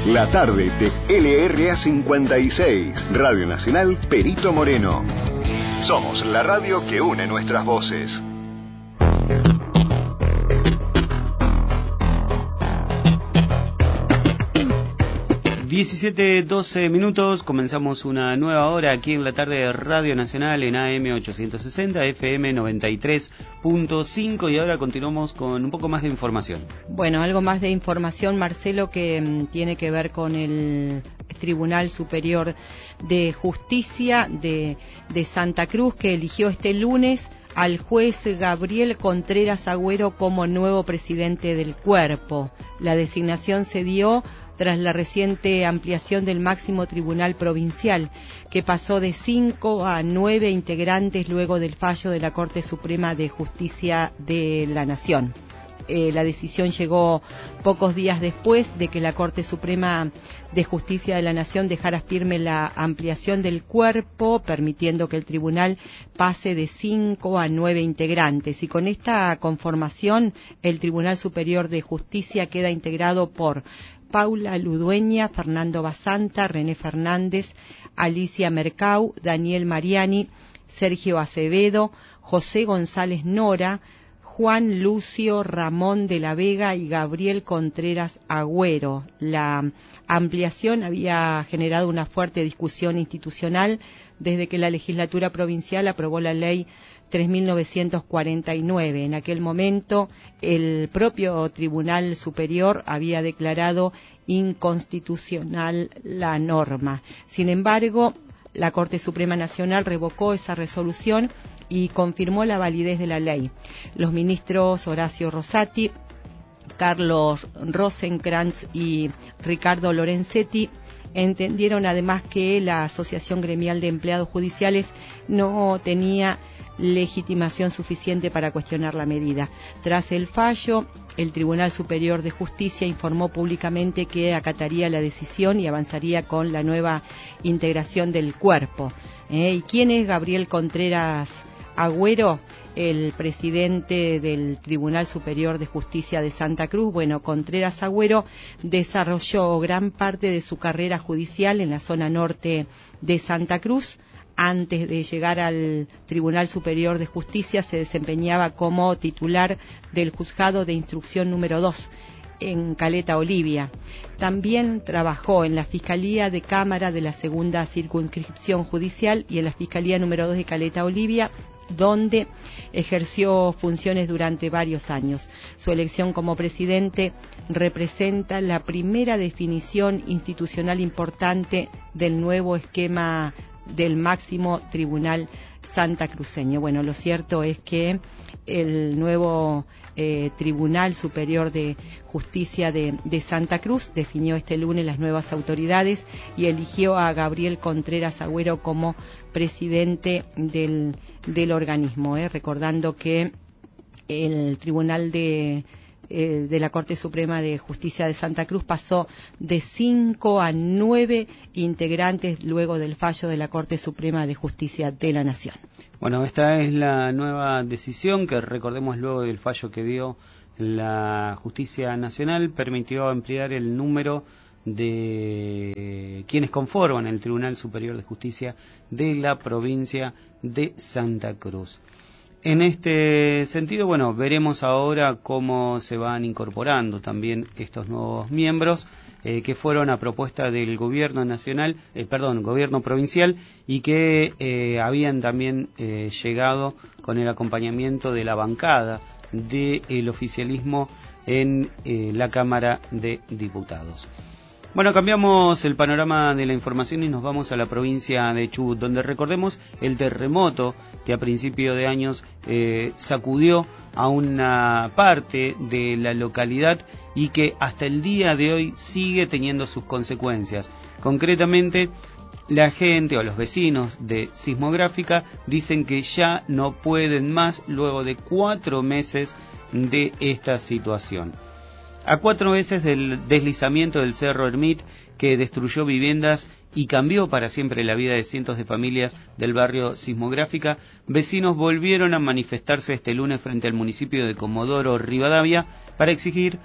La tarde de LRA 56, Radio Nacional Perito Moreno. Somos la radio que une nuestras voces. 17:12 minutos, comenzamos una nueva hora aquí en la tarde de Radio Nacional en AM 860, FM 93.5 y ahora continuamos con un poco más de información. Bueno, algo más de información, Marcelo, que tiene que ver con el Tribunal Superior de Justicia de Santa Cruz, que eligió este lunes al juez Gabriel Contreras Agüero como nuevo presidente del cuerpo. La designación se dio tras la reciente ampliación del máximo tribunal provincial, que pasó de 5 a 9 integrantes luego del fallo de la Corte Suprema de Justicia de la Nación. La decisión llegó pocos días después de que la Corte Suprema de Justicia de la Nación dejara firme la ampliación del cuerpo, permitiendo que el tribunal pase de 5 a 9 integrantes. Y con esta conformación, el Tribunal Superior de Justicia queda integrado por Paula Ludueña, Fernando Basanta, René Fernández, Alicia Mercau, Daniel Mariani, Sergio Acevedo, José González Nora, Juan Lucio Ramón de la Vega y Gabriel Contreras Agüero. La ampliación había generado una fuerte discusión institucional desde que la legislatura provincial aprobó la ley 3.949. En aquel momento, el propio Tribunal Superior había declarado inconstitucional la norma. Sin embargo, la Corte Suprema Nacional revocó esa resolución y confirmó la validez de la ley. Los ministros Horacio Rosati, Carlos Rosenkrantz y Ricardo Lorenzetti entendieron además que la Asociación Gremial de Empleados Judiciales no tenía legitimación suficiente para cuestionar la medida. Tras el fallo, el Tribunal Superior de Justicia informó públicamente que acataría la decisión y avanzaría con la nueva integración del cuerpo. ¿Y quién es Gabriel Contreras Agüero? El presidente del Tribunal Superior de Justicia de Santa Cruz. Bueno, Contreras Agüero desarrolló gran parte de su carrera judicial en la zona norte de Santa Cruz. Antes de llegar al Tribunal Superior de Justicia se desempeñaba como titular del Juzgado de Instrucción número 2 en Caleta Olivia. También trabajó en la Fiscalía de Cámara de la Segunda Circunscripción Judicial y en la Fiscalía número 2 de Caleta Olivia, donde ejerció funciones durante varios años. Su elección como presidente representa la primera definición institucional importante del nuevo esquema del máximo tribunal santacruceño. Bueno, lo cierto es que el nuevo Tribunal Superior de Justicia de Santa Cruz definió este lunes las nuevas autoridades y eligió a Gabriel Contreras Agüero como presidente del organismo, recordando que el Tribunal de la Corte Suprema de Justicia de Santa Cruz pasó de 5 a 9 integrantes luego del fallo de la Corte Suprema de Justicia de la Nación. Bueno, esta es la nueva decisión que, recordemos, luego del fallo que dio la Justicia Nacional, permitió ampliar el número de quienes conforman el Tribunal Superior de Justicia de la provincia de Santa Cruz. En este sentido, bueno, veremos ahora cómo se van incorporando también estos nuevos miembros que fueron a propuesta del gobierno gobierno provincial y que habían también llegado con el acompañamiento de la bancada del oficialismo en la Cámara de Diputados. Bueno, cambiamos el panorama de la información y nos vamos a la provincia de Chubut, donde recordemos el terremoto que a principio de años sacudió a una parte de la localidad y que hasta el día de hoy sigue teniendo sus consecuencias. Concretamente, la gente o los vecinos de Sismográfica dicen que ya no pueden más luego de 4 meses de esta situación. A 4 meses del deslizamiento del Cerro Ermit, que destruyó viviendas y cambió para siempre la vida de cientos de familias del barrio Sismográfica, vecinos volvieron a manifestarse este lunes frente al municipio de Comodoro Rivadavia para exigir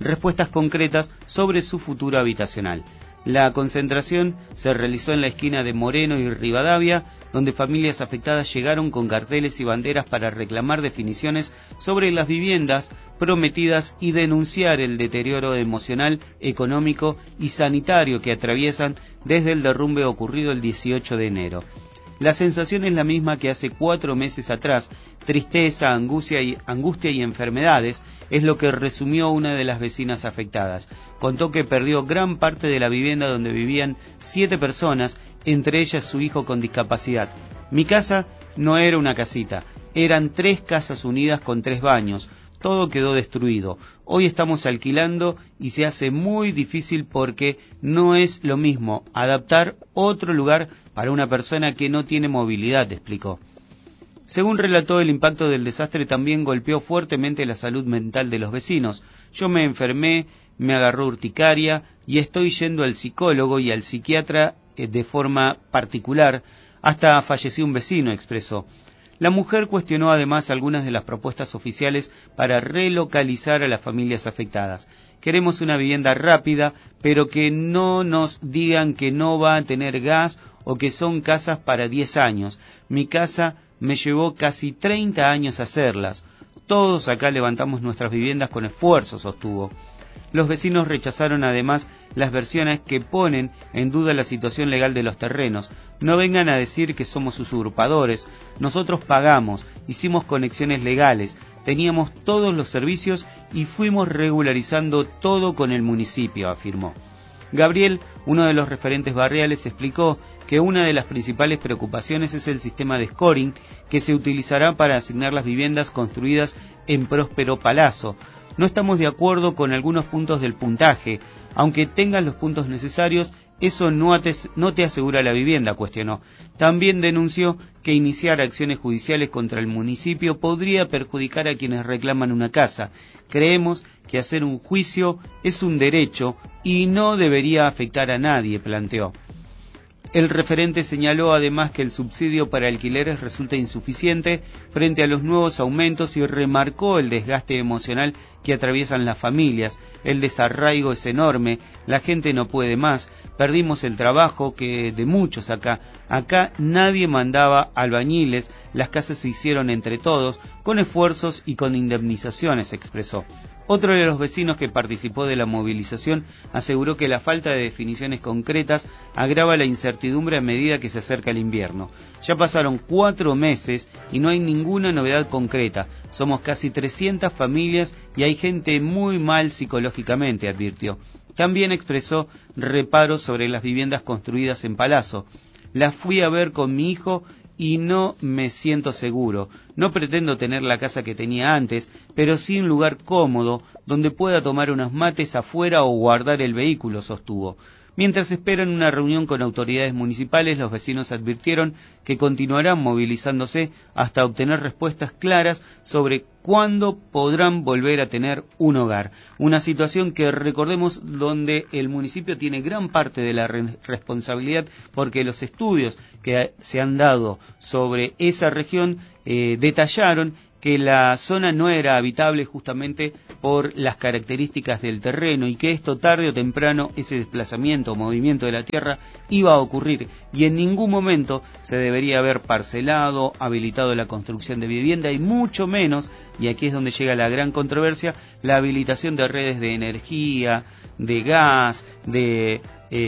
respuestas concretas sobre su futuro habitacional. La concentración se realizó en la esquina de Moreno y Rivadavia, donde familias afectadas llegaron con carteles y banderas para reclamar definiciones sobre las viviendas prometidas y denunciar el deterioro emocional, económico y sanitario que atraviesan desde el derrumbe ocurrido el 18 de enero. La sensación es la misma que hace 4 meses atrás. Tristeza, angustia y enfermedades es lo que resumió una de las vecinas afectadas. Contó que perdió gran parte de la vivienda donde vivían 7 personas, entre ellas su hijo con discapacidad. Mi casa no era una casita, eran 3 casas unidas con 3 baños. Todo quedó destruido. Hoy estamos alquilando y se hace muy difícil porque no es lo mismo adaptar otro lugar para una persona que no tiene movilidad, explicó. Según relató, el impacto del desastre también golpeó fuertemente la salud mental de los vecinos. Yo me enfermé, me agarró urticaria y estoy yendo al psicólogo y al psiquiatra de forma particular. Hasta falleció un vecino, expresó. La mujer cuestionó además algunas de las propuestas oficiales para relocalizar a las familias afectadas. Queremos una vivienda rápida, pero que no nos digan que no va a tener gas o que son casas para 10 años. Mi casa me llevó casi 30 años hacerlas. Todos acá levantamos nuestras viviendas con esfuerzo, sostuvo. Los vecinos rechazaron además las versiones que ponen en duda la situación legal de los terrenos. No vengan a decir que somos usurpadores. Nosotros pagamos, hicimos conexiones legales, teníamos todos los servicios y fuimos regularizando todo con el municipio, afirmó. Gabriel, uno de los referentes barriales, explicó que una de las principales preocupaciones es el sistema de scoring que se utilizará para asignar las viviendas construidas en Próspero Palazzo. No estamos de acuerdo con algunos puntos del puntaje. Aunque tengas los puntos necesarios, eso no te asegura la vivienda, cuestionó. También denunció que iniciar acciones judiciales contra el municipio podría perjudicar a quienes reclaman una casa. Creemos que hacer un juicio es un derecho y no debería afectar a nadie, planteó. El referente señaló además que el subsidio para alquileres resulta insuficiente frente a los nuevos aumentos y remarcó el desgaste emocional que atraviesan las familias. El desarraigo es enorme, la gente no puede más, perdimos el trabajo que de muchos acá. Acá nadie mandaba albañiles, las casas se hicieron entre todos, con esfuerzos y con indemnizaciones, expresó. Otro de los vecinos que participó de la movilización aseguró que la falta de definiciones concretas agrava la incertidumbre a medida que se acerca el invierno. Ya pasaron 4 meses y no hay ninguna novedad concreta. Somos casi 300 familias y hay gente muy mal psicológicamente, advirtió. También expresó reparos sobre las viviendas construidas en Palazzo. Las fui a ver con mi hijo y no me siento seguro. No pretendo tener la casa que tenía antes, pero sí un lugar cómodo donde pueda tomar unos mates afuera o guardar el vehículo, sostuvo. Mientras esperan una reunión con autoridades municipales, los vecinos advirtieron que continuarán movilizándose hasta obtener respuestas claras sobre cuándo podrán volver a tener un hogar. Una situación que, recordemos, donde el municipio tiene gran parte de la responsabilidad, porque los estudios que se han dado sobre esa región detallaron que la zona no era habitable justamente por las características del terreno y que esto tarde o temprano, ese desplazamiento o movimiento de la tierra iba a ocurrir y en ningún momento se debería haber parcelado, habilitado la construcción de vivienda y mucho menos, y aquí es donde llega la gran controversia, la habilitación de redes de energía, de gas, de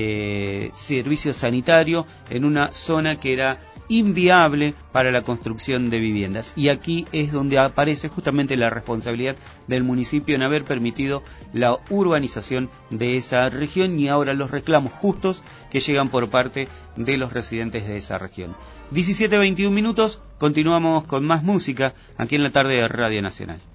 servicio sanitario en una zona que era inviable para la construcción de viviendas. Y aquí es donde aparece justamente la responsabilidad del municipio en haber permitido la urbanización de esa región y ahora los reclamos justos que llegan por parte de los residentes de esa región. 17:21 minutos, continuamos con más música aquí en la tarde de Radio Nacional.